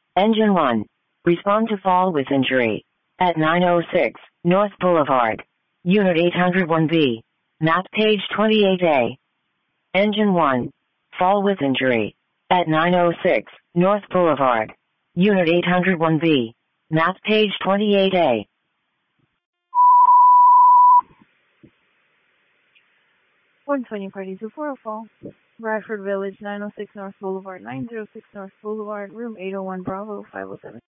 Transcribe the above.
Engine 1. Respond to fall with injury. At 906 North Boulevard. Unit 801B. Map page 28A. Engine 1. Fall with injury. At 906 North Boulevard. Unit 801B. Map page 28A. 120 party 2404. Bradford Village, 906 North Boulevard, 906 North Boulevard, room 801 Bravo, 507.